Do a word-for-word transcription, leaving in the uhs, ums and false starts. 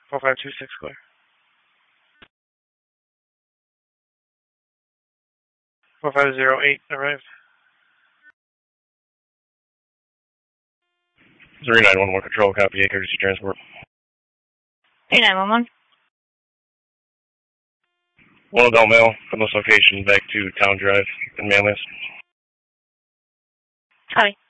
four five two six, clear. four five zero eight, arrived. three nine one one control, copy, eight courtesy transport. three nine one one. One adult male from this location back to Town Drive in Manlius. Copy.